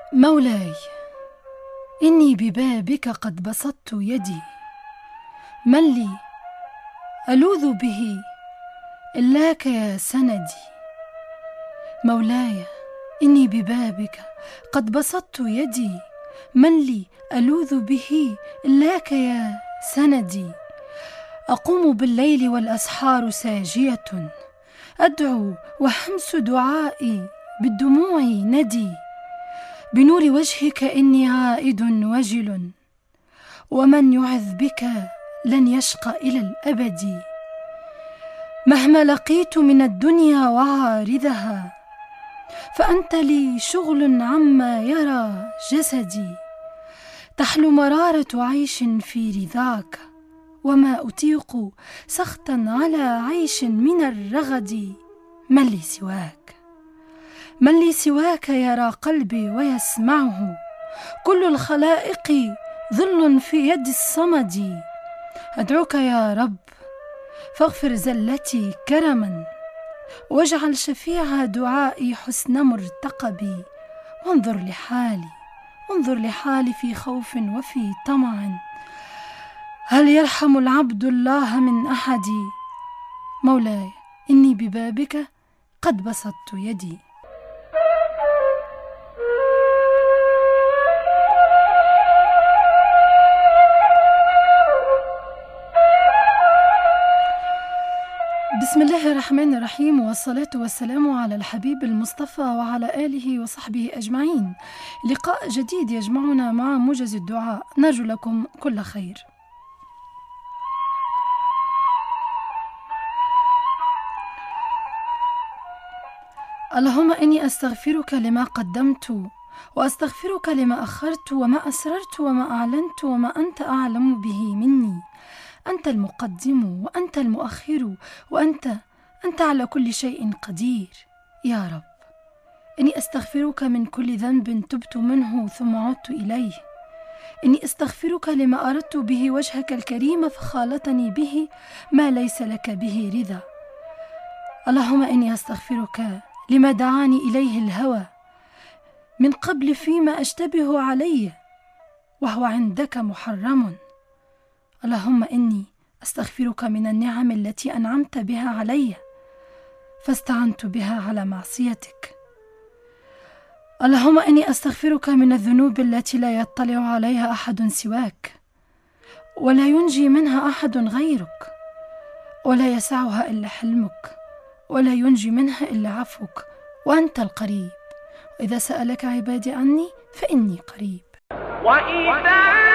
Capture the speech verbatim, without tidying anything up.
مولاي، إني ببابك قد بسطت يدي، من لي ألوذ به إلاك يا سندي. مولاي، إني ببابك قد بسطت يدي، من لي ألوذ به إلاك يا سندي. أقوم بالليل والأسحار ساجية، أدعو وهمس دعائي بالدموع ندي. بنور وجهك إني عائد وجل، ومن يعذ بك لن يشقى إلى الأبد. مهما لقيت من الدنيا وعارضها، فأنت لي شغل عما يرى جسدي. تحلو مرارة عيش في رضاك، وما أطيق سخطا على عيش من الرغد. من لي سواك، من لي سواك يرى قلبي ويسمعه، كل الخلائق ظل في يد الصمد. أدعوك يا رب فاغفر زلتي كرما، واجعل شفيع دعائي حسن مرتقبي. وانظر لحالي، انظر لحالي في خوف وفي طمع، هل يرحم العبد الله من أحد؟ مولاي، إني ببابك قد بسطت يدي. بسم الله الرحمن الرحيم، والصلاة والسلام على الحبيب المصطفى وعلى آله وصحبه أجمعين. لقاء جديد يجمعنا مع موجز الدعاء، نرجو لكم كل خير. اللهم إني أستغفرك لما قدمت، وأستغفرك لما أخرت، وما أسررت وما أعلنت، وما أنت أعلم به مني. أنت المقدم وأنت المؤخر، وأنت أنت على كل شيء قدير. يا رب، إني أستغفرك من كل ذنب تبت منه ثم عدت إليه. إني أستغفرك لما أردت به وجهك الكريم فخالطني به ما ليس لك به رضا. اللهم إني أستغفرك لما دعاني إليه الهوى من قبل فيما أشتبه عليه وهو عندك محرم. اللهم إني أستغفرك من النعم التي أنعمت بها علي فاستعنت بها على معصيتك. اللهم إني أستغفرك من الذنوب التي لا يطلع عليها أحد سواك، ولا ينجي منها أحد غيرك، ولا يسعها إلا حلمك، ولا ينجي منها إلا عفوك، وأنت القريب. وإذا سألك عبادي عني فإني قريب. وإذا